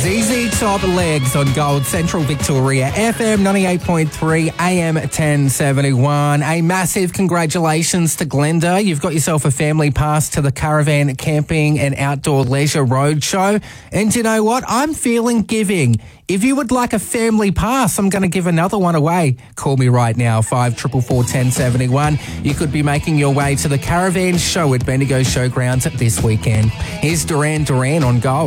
ZZ Top Legs on Gold Central Victoria, FM 98.3, AM 1071. A massive congratulations to Glenda. You've got yourself a family pass to the Caravan Camping and Outdoor Leisure Roadshow. And you know what? I'm feeling giving. If you would like a family pass, I'm going to give another one away. Call me right now, 5444 1071. You could be making your way to the Caravan Show at Bendigo Showgrounds this weekend. Here's Duran Duran on Gold.